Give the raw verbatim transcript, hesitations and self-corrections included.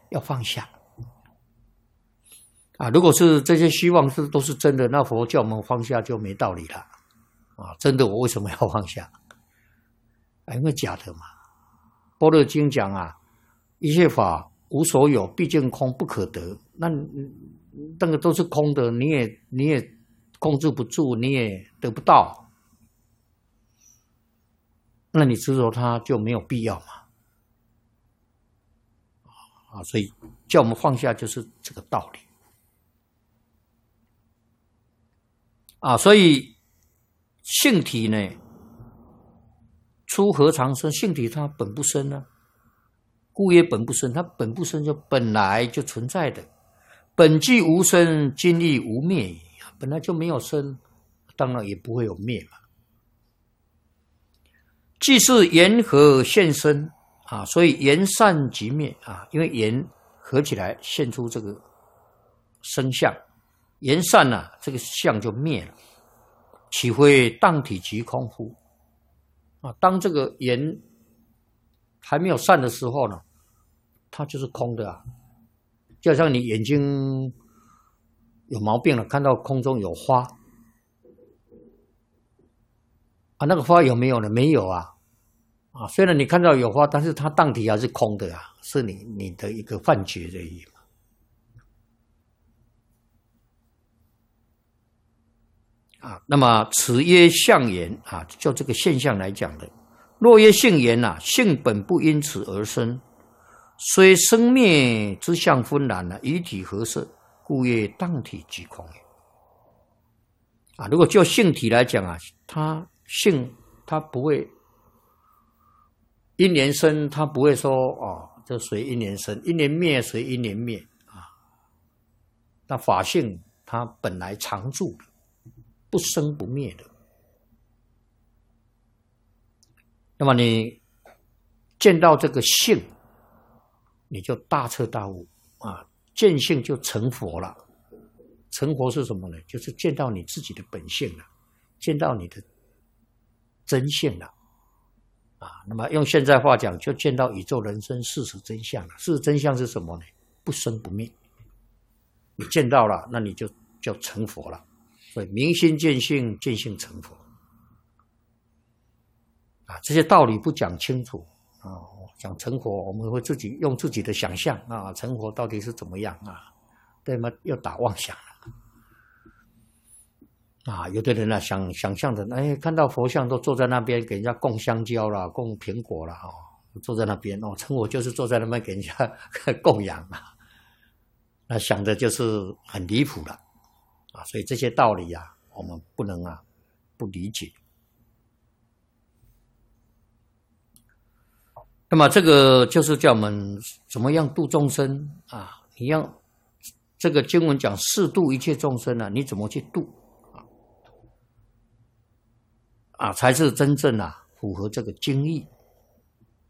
要放下。啊，如果是这些希望是都是真的，那佛叫我们放下就没道理了。啊，真的我为什么要放下？啊，因为假的嘛。般若经讲啊，一切法无所有，毕竟空，不可得。那那个都是空的，你也你也控制不住，你也得不到。那你执着它就没有必要嘛。啊，所以叫我们放下就是这个道理。啊，所以性体呢，出何常生？性体它本不生呢、啊，故曰本不生。它本不生就本来就存在的，本既无生，今亦无灭，本来就没有生，当然也不会有灭嘛。既是缘合现身啊，所以缘散即灭啊，因为缘合起来现出这个生相。缘散了、啊，这个相就灭了，岂非当体即空乎？啊，当这个缘还没有散的时候呢，它就是空的啊。就像你眼睛有毛病了，看到空中有花，啊，那个花有没有呢？没有啊。啊，虽然你看到有花，但是它当体还是空的啊，是你你的一个幻觉而已。啊，那么此曰相缘啊，就这个现象来讲的。若曰性缘啊，性本不因此而生，虽生灭之相分然啊，与体合摄，故曰当体即空也。啊，如果就性体来讲啊，它性它不会因缘生，它不会说哦，这随因缘生，因缘灭随因缘灭啊。那法性它本来常住的。不生不灭的，那么你见到这个性，你就大彻大悟啊！见性就成佛了。成佛是什么呢？就是见到你自己的本性了，见到你的真性了啊！那么用现在话讲，就见到宇宙人生事实真相了。事实真相是什么呢？不生不灭。你见到了，那你就叫成佛了。所以明心见性，见性成佛啊！这些道理不讲清楚啊，讲成佛，我们会自己用自己的想象啊，成佛到底是怎么样啊？对吗？又打妄想了啊！有的人啊，想想象的，哎，看到佛像都坐在那边给人家供香蕉啦，供苹果啦，哦，坐在那边哦，成佛就是坐在那边给人家供养啊，那想的就是很离谱了。啊，所以这些道理啊，我们不能啊不理解。那么这个就是叫我们怎么样度众生啊？你要这个经文讲适度一切众生啊，你怎么去度啊？啊，才是真正啊符合这个经义。